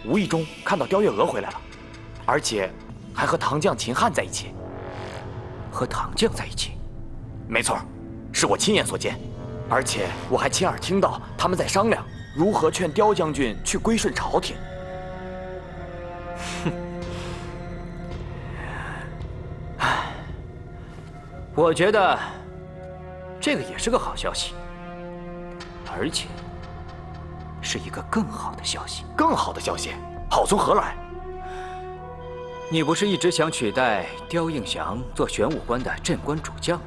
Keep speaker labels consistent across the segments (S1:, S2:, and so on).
S1: 无意中看到刁月娥回来了，而且还和唐将秦汉在一起。
S2: 和唐将在一起？
S1: 没错，是我亲眼所见，而且我还亲耳听到他们在商量如何劝刁将军去归顺朝廷。
S2: 哼，唉，我觉得这个也是个好消息，而且是一个更好的消息。
S1: 更好的消息，好从何来？
S2: 你不是一直想取代刁应祥做玄武关的镇关主将吗？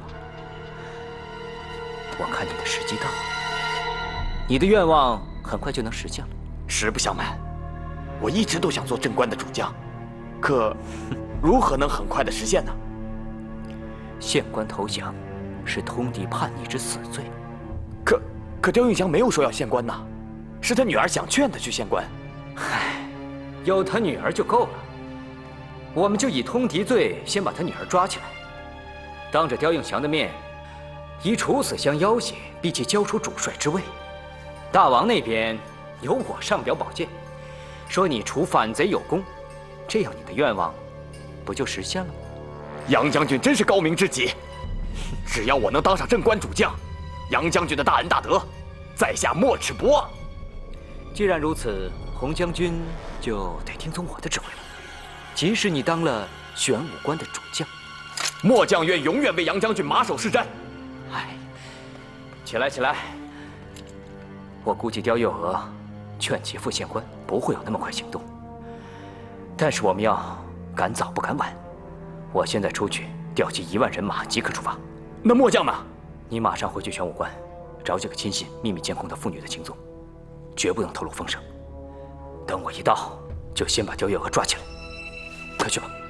S2: 我看你的时机到了，你的愿望很快就能实现了。
S1: 实不相瞒，我一直都想做镇关的主将，可如何能很快的实现呢？
S2: 县官投降是通敌叛逆之死罪。
S1: 可刁应祥没有说要献官呐，是他女儿想劝他去献官。
S2: 唉，有他女儿就够了。我们就以通敌罪先把他女儿抓起来，当着刁应祥的面，以处死相要挟，逼其交出主帅之位。大王那边由我上表宝剑，说你除反贼有功，这样你的愿望不就实现了吗？
S1: 杨将军真是高明之极，只要我能当上镇关主将，杨将军的大恩大德，在下没齿不忘。
S2: 既然如此，洪将军就得听从我的指挥了。即使你当了玄武关的主将，
S1: 末将愿永远为杨将军马首是瞻。
S2: 哎，起来起来！我估计刁月娥劝其父献官不会有那么快行动，但是我们要赶早不赶晚。我现在出去调集1万人马，即刻出发。
S1: 那末将呢？
S2: 你马上回去玄武关，找几个亲信秘密监控他妇女的行踪，绝不能透露风声。等我一到，就先把刁月娥抓起来。快去吧。